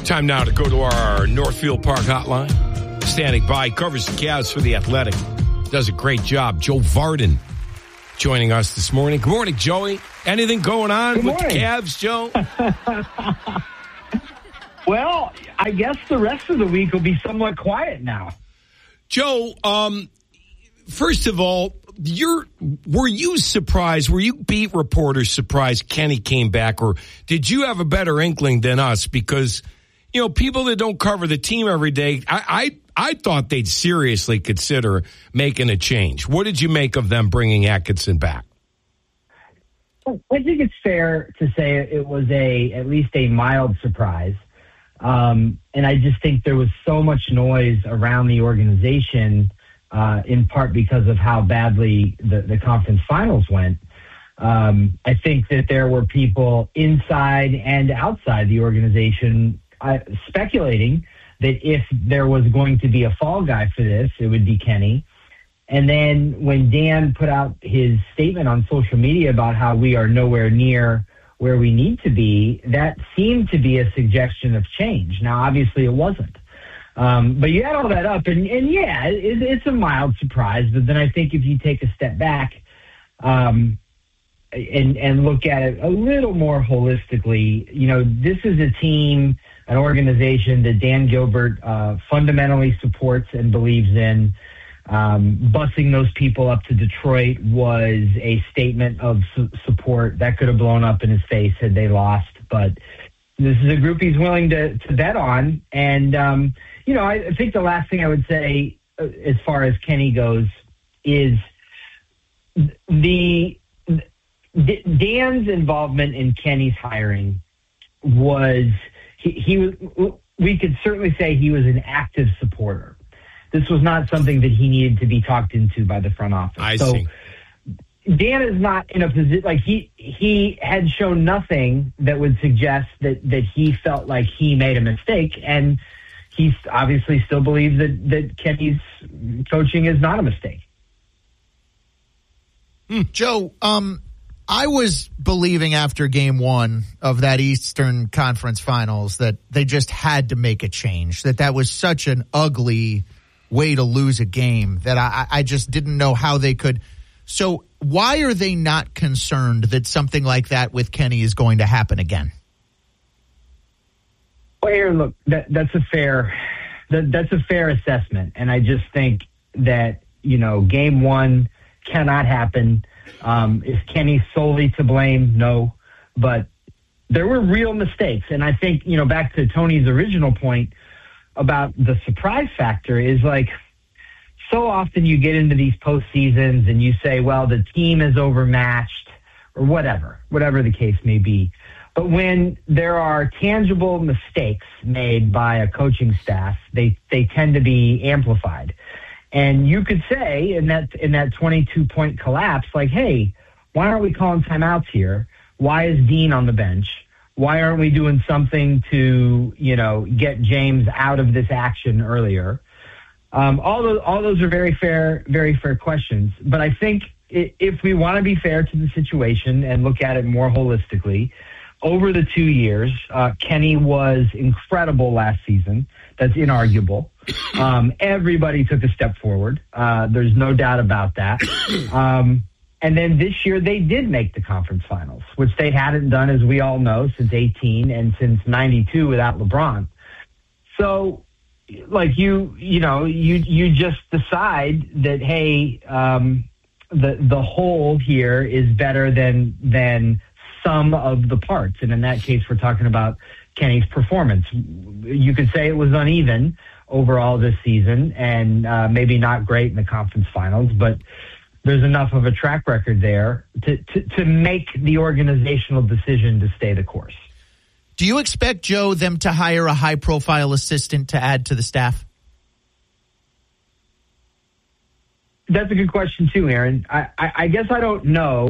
Time now to go to our Northfield Park hotline. Standing by, covers the Cavs for The Athletic. Does a great job. Joe Vardon joining us this morning. Good morning, Joey. Anything going on with the Cavs, Joe? Well, I guess the rest of the week will be somewhat quiet now. Joe, first of all, were you surprised? Were you beat reporters surprised Kenny came back, or did you have a better inkling than us? Because, you know, people that don't cover the team every day, I thought they'd seriously consider making a change. What did you make of them bringing Atkinson back? I think it's fair to say it was at least a mild surprise. And I just think there was so much noise around the organization, in part because of how badly the conference finals went. I think that there were people inside and outside the organization speculating that if there was going to be a fall guy for this, it would be Kenny. And then when Dan put out his statement on social media about how we are nowhere near where we need to be, that seemed to be a suggestion of change. Now, obviously, it wasn't. But you add all that up, and yeah, it's a mild surprise. But then I think if you take a step back and look at it a little more holistically, you know, this is a team, an organization that Dan Gilbert fundamentally supports and believes in. Busing those people up to Detroit was a statement of support that could have blown up in his face had they lost. But this is a group he's willing to bet on. And, you know, I think the last thing I would say as far as Kenny goes is Dan's involvement in Kenny's hiring was we could certainly say he was an active supporter. This was not something that he needed to be talked into by the front office. I see. Dan is not in a position, like he had shown nothing that would suggest that he felt like he made a mistake, and he obviously still believes that Kenny's coaching is not a mistake. Joe, I was believing after game one of that Eastern Conference Finals that they just had to make a change, that was such an ugly way to lose a game that I just didn't know how they could. So why are they not concerned that something like that with Kenny is going to happen again? Well, Aaron, look, that's a fair assessment. And I just think that, you know, game one cannot happen. Is Kenny solely to blame? No, but there were real mistakes. And I think, you know, back to Tony's original point about the surprise factor is, like, so often you get into these postseasons and you say, well, the team is overmatched or whatever the case may be. But when there are tangible mistakes made by a coaching staff, they tend to be amplified. And you could say in that 22-point collapse, like, hey, why aren't we calling timeouts here? Why is Dean on the bench? Why aren't we doing something to, you know, get James out of this action earlier? All those are very fair questions. But I think if we want to be fair to the situation and look at it more holistically, over the 2 years, Kenny was incredible last season. That's inarguable. Everybody took a step forward. There's no doubt about that. And then this year they did make the conference finals, which they hadn't done, as we all know, since 18 and since 92 without LeBron. So, like, you just decide that, hey, the whole here is better than some of the parts. And in that case, we're talking about Kenny's performance. You could say it was uneven overall this season and maybe not great in the conference finals, but there's enough of a track record there to make the organizational decision to stay the course. Do you expect, Joe, them to hire a high-profile assistant to add to the staff? That's a good question, too, Aaron. I guess I don't know.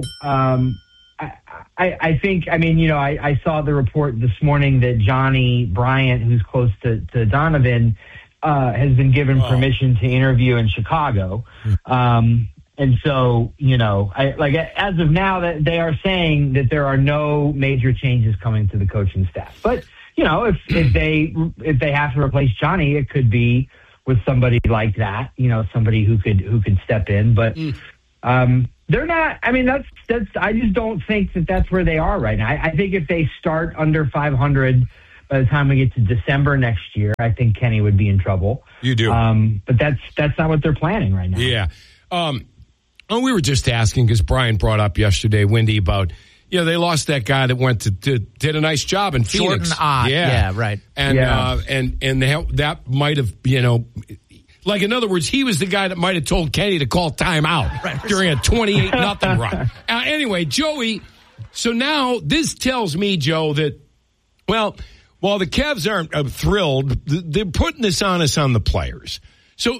I think, I mean, you know, I saw the report this morning that Johnny Bryant, who's close to Donovan, has been given permission to interview in Chicago. And so, as of now, that they are saying that there are no major changes coming to the coaching staff. But, if they have to replace Johnny, it could be with somebody like that, somebody who could step in. But they're not. I mean, that's. I just don't think that that's where they are right now. I think if they start under 500 by the time we get to December next year, I think Kenny would be in trouble. You do, but that's not what they're planning right now. Yeah. We were just asking because Brian brought up yesterday, Wendy, about they lost that guy that went to did a nice job in Phoenix. Jordan Ott. Yeah, right. And that might have like, in other words, he was the guy that might have told Kenny to call timeout during a 28-0 run. Anyway, Joey, so now this tells me, Joe, that, well, while the Cavs aren't thrilled, they're putting this onus on the players. So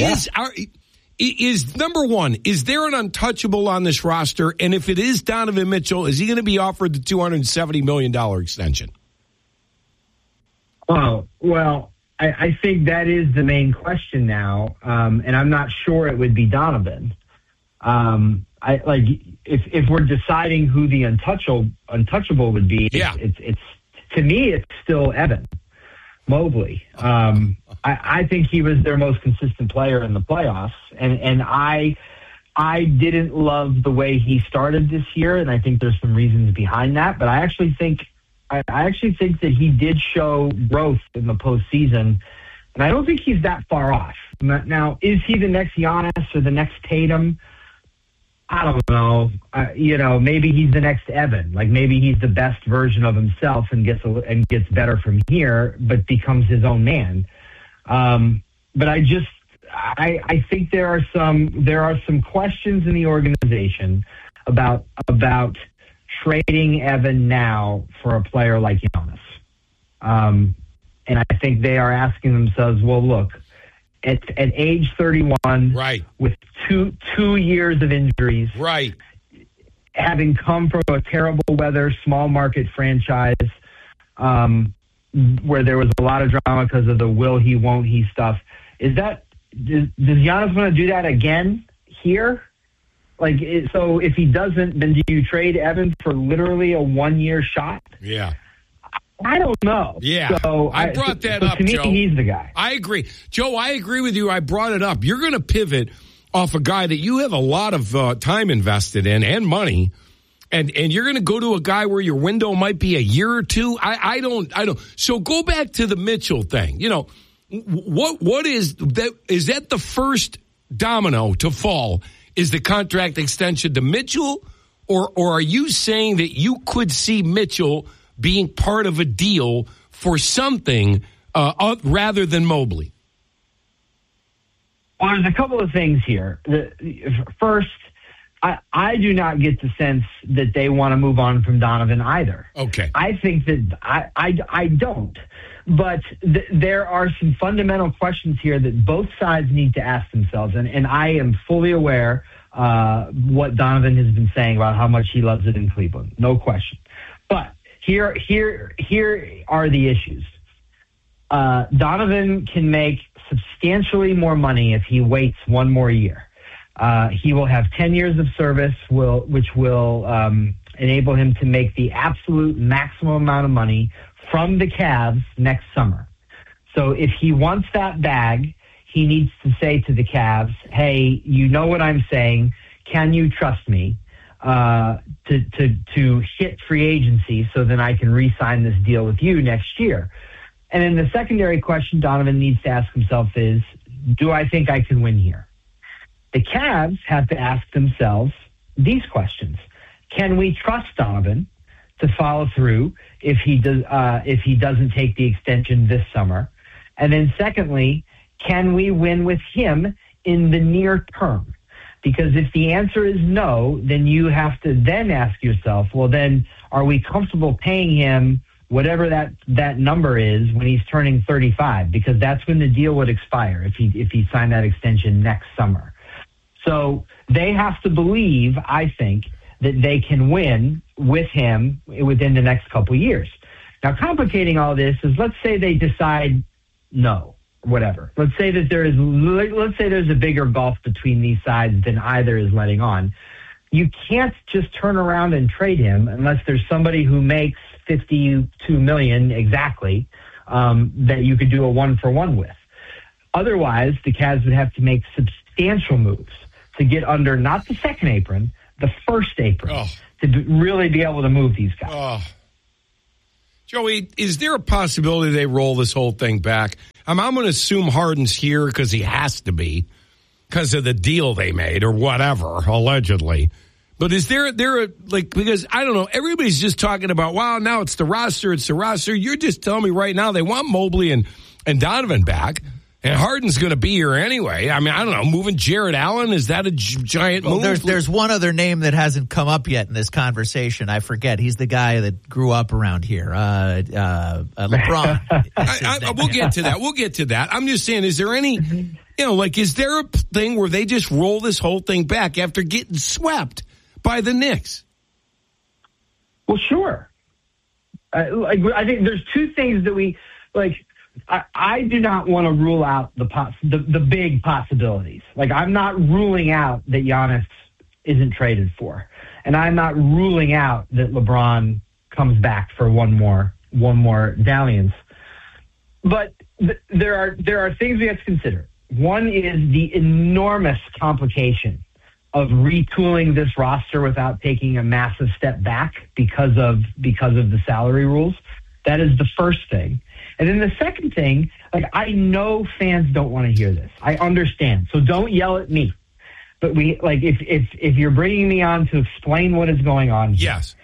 is number one, is there an untouchable on this roster? And if it is Donovan Mitchell, is he going to be offered the $270 million extension? Oh, well, I think that is the main question now, and I'm not sure it would be Donovan. If we're deciding who the untouchable would be, it's to me it's still Evan Mobley. I think he was their most consistent player in the playoffs, and I didn't love the way he started this year, and I think there's some reasons behind that. But I actually think that he did show growth in the postseason, and I don't think he's that far off. Now, is he the next Giannis or the next Tatum? I don't know. Maybe he's the next Evan. Like, maybe he's the best version of himself and gets better from here, but becomes his own man. But I think there are some questions in the organization about trading Evan now for a player like Giannis. And I think they are asking themselves, well, look, at age 31, right, with two years of injuries, right, having come from a terrible weather small market franchise, where there was a lot of drama because of the will he, won't he stuff. Does Giannis want to do that again here? Like, so if he doesn't, then do you trade Evan for literally a 1-year shot? Yeah. I don't know. Yeah. So I brought that up, to me, Joe. He's the guy. I agree. Joe, I agree with you. I brought it up. You're going to pivot off a guy that you have a lot of time invested in and money, and you're going to go to a guy where your window might be a year or two. I don't. So go back to the Mitchell thing. What is that? Is that the first domino to fall? Is the contract extension to Mitchell, or are you saying that you could see Mitchell being part of a deal for something rather than Mobley? Well, there's a couple of things here. First, I do not get the sense that they want to move on from Donovan either. Okay. I think that I don't. But there are some fundamental questions here that both sides need to ask themselves. And I am fully aware what Donovan has been saying about how much he loves it in Cleveland. No question. But here are the issues. Donovan can make substantially more money if he waits one more year. He will have 10 years of service, which will enable him to make the absolute maximum amount of money from the Cavs next summer. So if he wants that bag, he needs to say to the Cavs, hey, you know what I'm saying. Can you trust me to hit free agency so then I can re-sign this deal with you next year? And then the secondary question Donovan needs to ask himself is, do I think I can win here? The Cavs have to ask themselves these questions. Can we trust Donovan to follow through if he doesn't take the extension this summer? And then secondly, can we win with him in the near term? Because if the answer is no, then you have to then ask yourself, well, then are we comfortable paying him whatever that number is when he's turning 35? Because that's when the deal would expire if he signed that extension next summer. So they have to believe, I think, that they can win with him within the next couple years. Now, complicating all this is, let's say they decide no, whatever. Let's say there's a bigger gulf between these sides than either is letting on. You can't just turn around and trade him unless there's somebody who makes $52 million exactly that you could do a 1-for-1 with. Otherwise, the Cavs would have to make substantial moves to get under not the second apron, the first apron, to really be able to move these guys. Joey, is there a possibility they roll this whole thing back? I'm going to assume Harden's here because he has to be because of the deal they made or whatever, allegedly. But is there because I don't know, everybody's just talking about, wow, now it's the roster. You're just telling me right now they want Mobley and Donovan back. And Harden's going to be here anyway. I mean, I don't know. Moving Jared Allen, is that a giant move? There's one other name that hasn't come up yet in this conversation. I forget. He's the guy that grew up around here. LeBron. We'll get to that. I'm just saying, is there any, is there a thing where they just roll this whole thing back after getting swept by the Knicks? Well, sure. I think there's two things that we like. I do not want to rule out the big possibilities. Like, I'm not ruling out that Giannis isn't traded for, and I'm not ruling out that LeBron comes back for one more dalliance. But there are things we have to consider. One is the enormous complication of retooling this roster without taking a massive step back because of the salary rules. That is the first thing. And then the second thing, I know fans don't want to hear this. I understand. So don't yell at me. But if you're bringing me on to explain what is going on here, yes.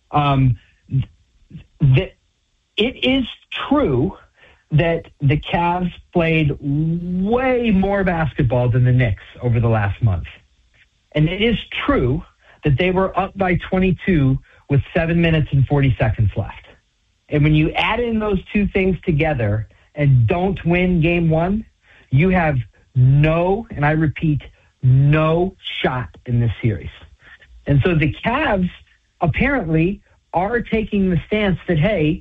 That it is true that the Cavs played way more basketball than the Knicks over the last month. And it is true that they were up by 22 with 7 minutes and 40 seconds left. And when you add in those two things together and don't win game one, you have no, and I repeat, no shot in this series. And so the Cavs apparently are taking the stance that, hey,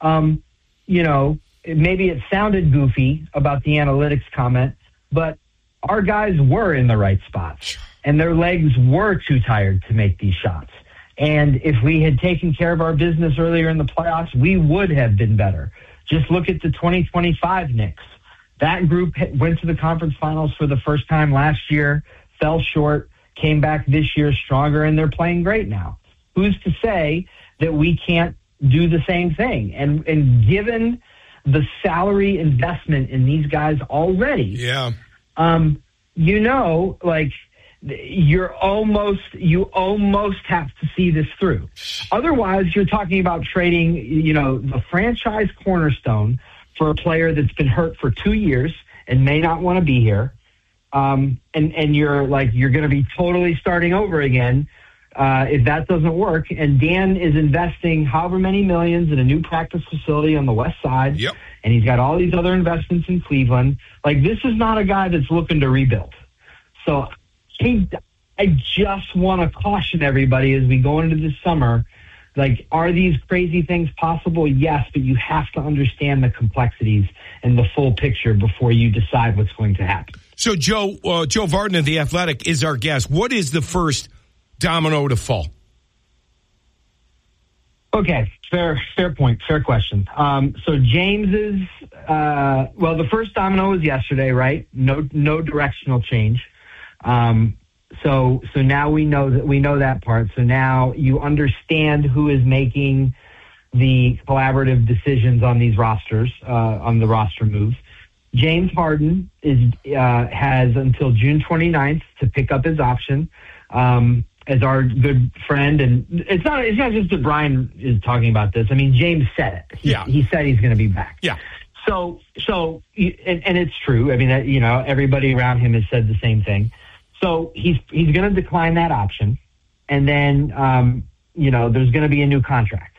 maybe it sounded goofy about the analytics comment, but our guys were in the right spots and their legs were too tired to make these shots. And if we had taken care of our business earlier in the playoffs, we would have been better. Just look at the 2025 Knicks. That group went to the conference finals for the first time last year, fell short, came back this year stronger, and they're playing great now. Who's to say that we can't do the same thing? And given the salary investment in these guys already, you almost have to see this through. Otherwise, you're talking about trading, the franchise cornerstone for a player that's been hurt for 2 years and may not want to be here. And you're going to be totally starting over again if that doesn't work. And Dan is investing however many millions in a new practice facility on the west side. Yep. And he's got all these other investments in Cleveland. This is not a guy that's looking to rebuild. So I just want to caution everybody as we go into this summer, are these crazy things possible? Yes, but you have to understand the complexities and the full picture before you decide what's going to happen. So Joe Vardon of The Athletic is our guest. What is the first domino to fall? Okay, fair point, fair question. So James's, the first domino was yesterday, right? No directional change. So now we know that part. So now you understand who is making the collaborative decisions on these rosters, on the roster moves. James Harden has until June 29th to pick up his option. As our good friend, and it's not just that Brian is talking about this. I mean, James said it. He said he's going to be back. Yeah. So, and it's true. I mean, everybody around him has said the same thing. So he's going to decline that option, and then there's going to be a new contract.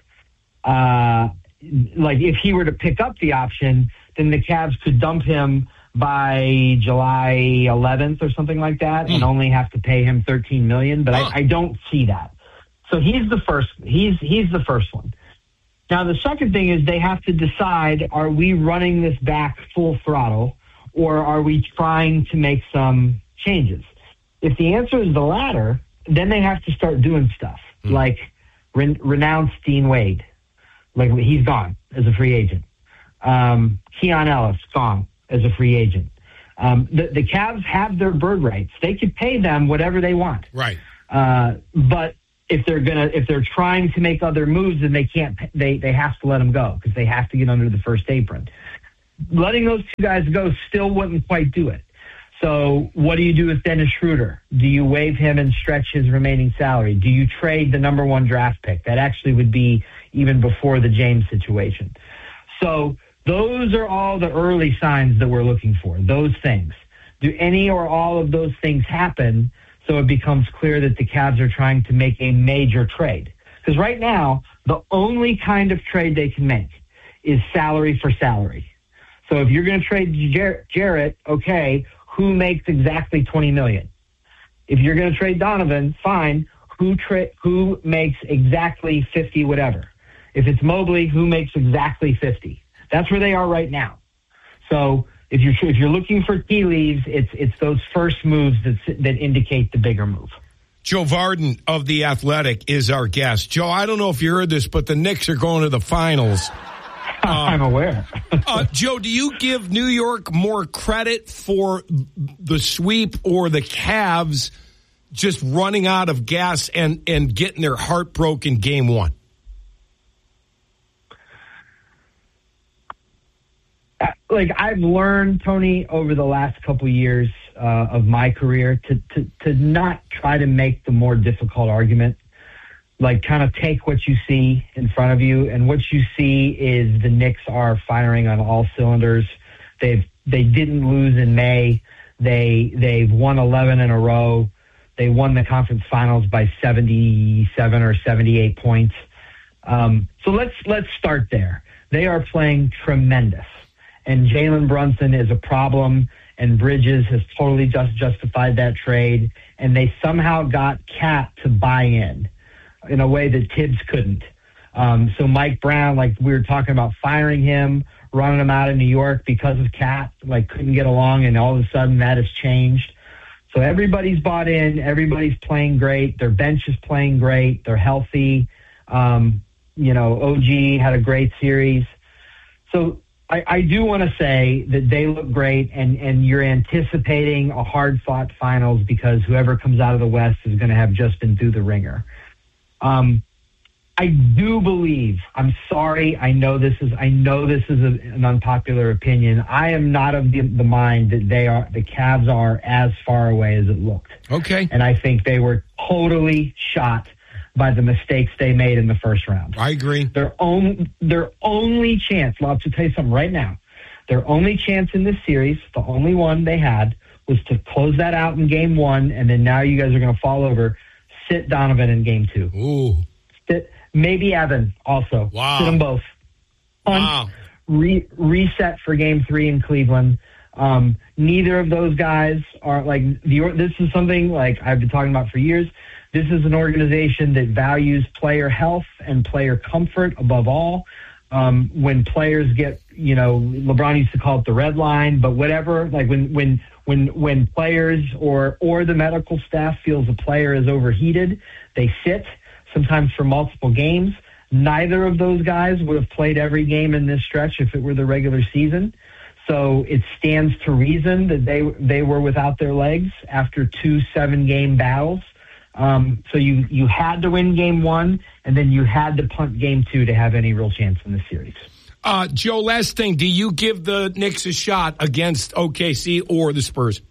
If he were to pick up the option, then the Cavs could dump him by July 11th or something like that, and only have to pay him $13 million. But I don't see that. So he's the first. He's the first one. Now the second thing is they have to decide: are we running this back full throttle, or are we trying to make some changes? If the answer is the latter, then they have to start doing stuff like renounce Dean Wade. Like, he's gone as a free agent. Keon Ellis, gone as a free agent. The Cavs have their bird rights. They could pay them whatever they want. Right. But if they're trying to make other moves, then they can't. They have to let them go because they have to get under the first apron. Letting those two guys go still wouldn't quite do it. So what do you do with Dennis Schroeder? Do you waive him and stretch his remaining salary? Do you trade the number 1 draft pick? That actually would be even before the James situation. So those are all the early signs that we're looking for, those things. Do any or all of those things happen so it becomes clear that the Cavs are trying to make a major trade? Because right now, the only kind of trade they can make is salary for salary. So if you're going to trade Jarrett, okay, who makes exactly $20 million? If you're going to trade Donovan, fine, who makes exactly 50 whatever? If it's Mobley, who makes exactly 50? That's where they are right now. So if you're looking for tea leaves, it's those first moves that indicate the bigger move. Joe Vardon of The Athletic is our guest. Joe, I don't know if you heard this, but the Knicks are going to the finals. I'm aware. Joe, do you give New York more credit for the sweep or the Cavs just running out of gas and getting their heart broken game 1? Like, I've learned, Tony, over the last couple of years of my career to not try to make the more difficult argument. Like, kind of take what you see in front of you, and what you see is the Knicks are firing on all cylinders. They didn't lose in May. They've won 11 in a row. They won the conference finals by 77 or 78 points. So let's start there. They are playing tremendous, and Jalen Brunson is a problem, and Bridges has totally justified that trade, and they somehow got Cat to buy in a way that Tibbs couldn't. So Mike Brown, like we were talking about firing him, running him out of New York because of Cat, like couldn't get along, and all of a sudden that has changed. So everybody's bought in. Everybody's playing great. Their bench is playing great. They're healthy. OG had a great series. So I do want to say that they look great, and you're anticipating a hard-fought finals because whoever comes out of the West is going to have just been through the ringer. I do believe, I'm sorry, I know this is an unpopular opinion. I am not of the mind that the Cavs are as far away as it looked. Okay. And I think they were totally shot by the mistakes they made in the first round. I agree. Their only chance, well, I'll just tell you something right now. Their only chance in this series, the only one they had, was to close that out in game 1, and then now you guys are going to fall over. Sit Donovan in game 2. Ooh. Maybe Evan also. Wow. Sit them both. Wow. Reset for game 3 in Cleveland. Neither of those guys are like this is something like I've been talking about for years. This is an organization that values player health and player comfort above all. When players get, LeBron used to call it the red line, but whatever, like when players or the medical staff feels a player is overheated, they sit, sometimes for multiple games. Neither of those guys would have played every game in this stretch if it were the regular season. So it stands to reason that they were without their legs after 2 7-game battles. So you had to win game 1, and then you had to punt game 2 to have any real chance in the series. Joe, last thing, do you give the Knicks a shot against OKC or the Spurs?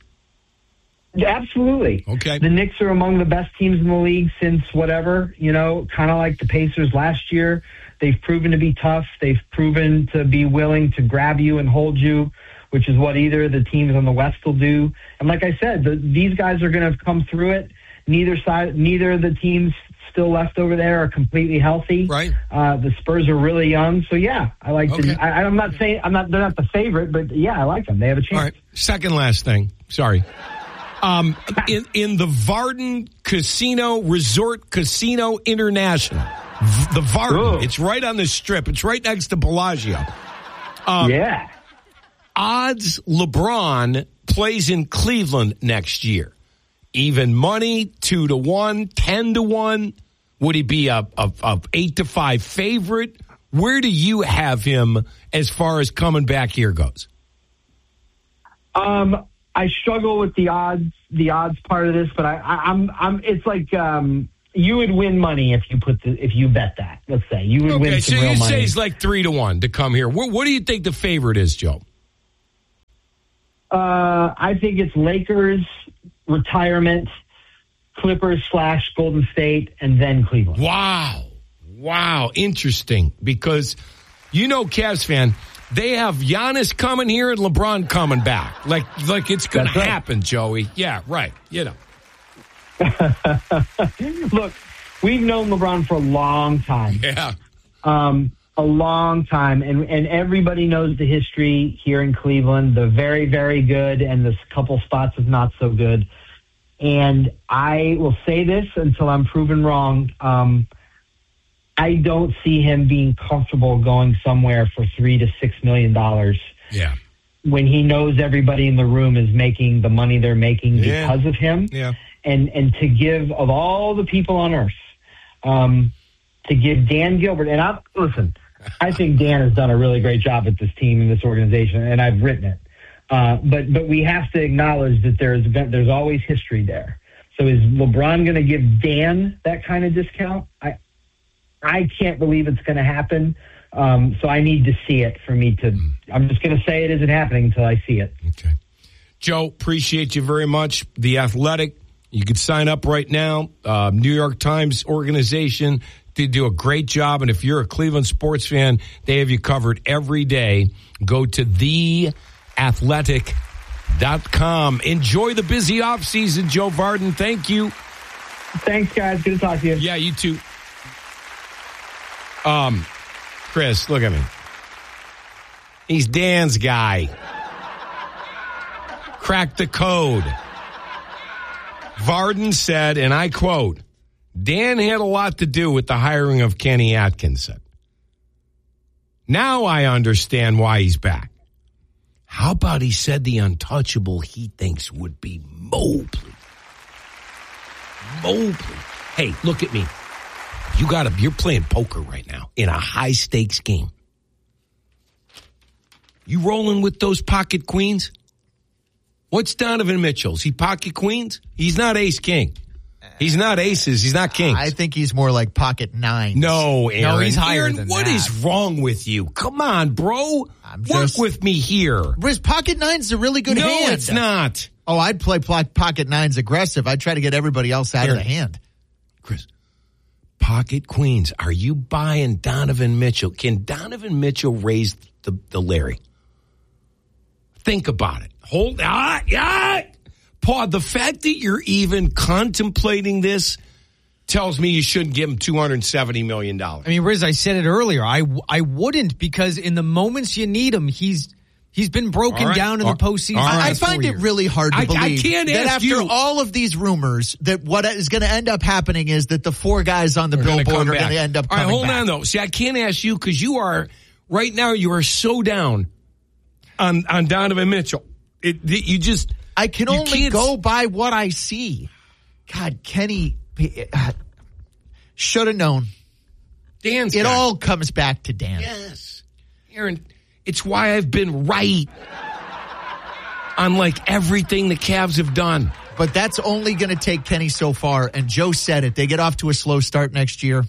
Absolutely. Okay. The Knicks are among the best teams in the league since whatever, kind of like the Pacers last year. They've proven to be tough. They've proven to be willing to grab you and hold you, which is what either of the teams on the West will do. And like I said, these guys are going to come through it. Neither of the teams still left over there are completely healthy. Right. The Spurs are really young. So yeah, I like okay. I'm not saying they're not the favorite, but yeah, I like them. They have a chance. All right. Second last thing. Sorry. In the Vardon Resort Casino International, the Vardon, It's right on the Strip. It's right next to Bellagio. Yeah. odds LeBron plays in Cleveland next year. Even money, 2-1, 10-1. Would he be a 8-5 favorite? Where do you have him as far as coming back here goes? I struggle with the odds part of this, but I'm it's like you would win money if you bet that. Let's say you would win some real money. So you say he's like 3-1 to come here. What do you think the favorite is, Joe? I think it's Lakers, retirement, Clippers / Golden State, and then Cleveland. Wow, interesting, because Cavs fan, they have Giannis coming here and LeBron coming back. Like it's going to happen, Joey. Yeah, right. Look, we've known LeBron for a long time. Yeah. A long time, and everybody knows the history here in Cleveland, the very, very good and the couple spots of not so good. And I will say this until I'm proven wrong. I don't see him being comfortable going somewhere for $3 to $6 million. Yeah. When he knows everybody in the room is making the money they're making because of him. Yeah. And to give, of all the people on earth, to give Dan Gilbert, and listen, I think Dan has done a really great job at this team and this organization, and I've written it. But we have to acknowledge that there's always history there. So is LeBron going to give Dan that kind of discount? I can't believe it's going to happen. So I need to see it for me to. I'm just going to say it isn't happening until I see it. Okay, Joe, appreciate you very much. The Athletic, you can sign up right now. New York Times organization. They do a great job, and if you're a Cleveland sports fan, they have you covered every day. Go to theathletic.com. Enjoy the busy offseason, Joe Vardon. Thank you. Thanks, guys. Good to talk to you. Yeah, you too. Chris, look at me. He's Dan's guy. Crack the code. Vardon said, and I quote, Dan had a lot to do with the hiring of Kenny Atkinson. Now I understand why he's back. How about he said the untouchable he thinks would be Mobley? Hey, look at me. You're playing poker right now in a high stakes game. You rolling with those pocket queens? What's Donovan Mitchell? Is he pocket queens? He's not ace king. He's not aces. He's not kings. I think he's more like pocket nines. No, Aaron. No, he's higher Aaron, than what that. is wrong with you? Come on, bro. Work with me here. His pocket nines a really good hand. No, it's not. Oh, I'd play pocket nines aggressive. I'd try to get everybody else out of the hand. Chris, pocket queens. Are you buying Donovan Mitchell? Can Donovan Mitchell raise the Larry? Think about it. Paul, the fact that you're even contemplating this tells me you shouldn't give him $270 million. I mean, Riz, I said it earlier. I wouldn't, because in the moments you need him, he's been broken down in the postseason. I find it really hard to believe I can't that ask after you. all of these rumors, that what is going to end up happening is that the four guys on the billboard are going to end up coming back. All right, hold on, though. See, I can't ask you because you are so down on Donovan Mitchell. I can only go by what I see. God, Kenny should have known. Dan's it all comes back to Dan. Yes. Aaron, it's why I've been right on like everything the Cavs have done. But that's only going to take Kenny so far. And Joe said it. They get off to a slow start next year.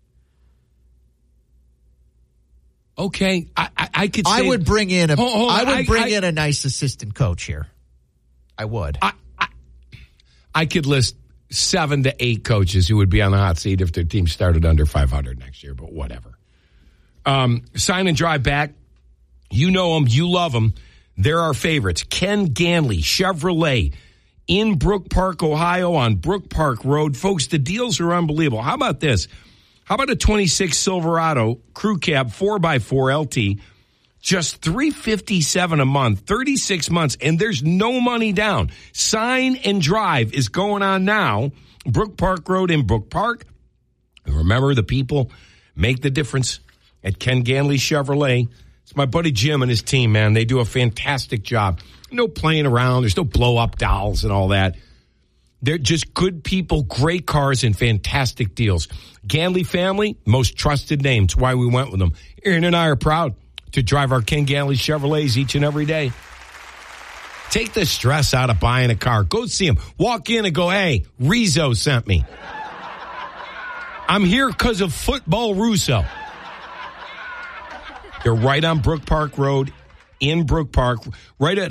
Okay, I could say... I would bring in a nice assistant coach here. I would. I could list 7 to 8 coaches who would be on the hot seat if their team started under 500 next year, but whatever. Sign and drive back. You know them. You love them. They're our favorites. Ken Ganley, Chevrolet, in Brook Park, Ohio, on Brook Park Road. Folks, the deals are unbelievable. How about this? How about a 26 Silverado crew cab 4x4 LT? Just $357 a month, 36 months, and there's no money down. Sign and drive is going on now. Brook Park Road in Brook Park. And remember, the people make the difference at Ken Ganley Chevrolet. It's my buddy Jim and his team, man. They do a fantastic job. No playing around. There's no blow-up dolls and all that. They're just good people, great cars, and fantastic deals. Ganley family, most trusted name. That's why we went with them. Aaron and I are proud to drive our Ken Ganley Chevrolets each and every day. Take the stress out of buying a car. Go see them. Walk in and go, hey, Rizzo sent me. I'm here because of Football Russo. They're right on Brook Park Road in Brook Park, right at